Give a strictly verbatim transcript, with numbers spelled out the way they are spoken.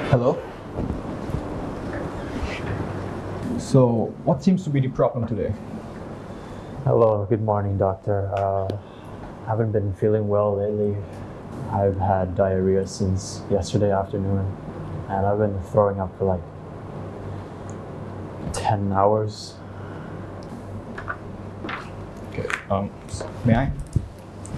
Hello? So, what seems to be the problem today? Hello, good morning, doctor. Uh, haven't been feeling well lately. I've had diarrhea since yesterday afternoon, and I've been throwing up for like ten hours. Okay, um, may I?